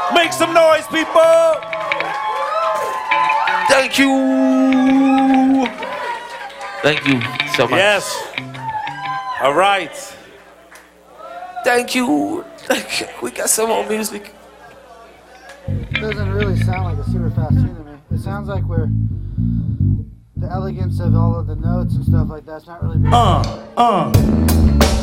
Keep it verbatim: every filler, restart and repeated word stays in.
Make some noise, people. Thank you. Thank you so much. Yes. All right. Thank you. We got some more music. It doesn't really sound like a super fast tune to me. It sounds like we're the elegance of all of the notes and stuff like that's not really. Uh, uh.